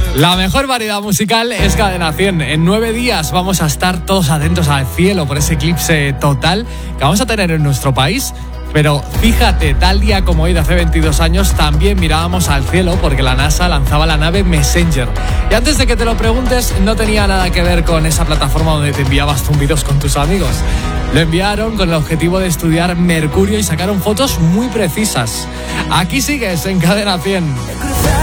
La mejor variedad musical es Cadena 100. En 9 días vamos a estar todos atentos al cielo por ese eclipse total que vamos a tener en nuestro país. Pero fíjate, tal día como hoy de hace 22 años también mirábamos al cielo porque la NASA lanzaba la nave Messenger. Y antes de que te lo preguntes, no tenía nada que ver con esa plataforma donde te enviabas zumbidos con tus amigos. Lo enviaron con el objetivo de estudiar Mercurio y sacaron fotos muy precisas. Aquí sigues en Cadena 100.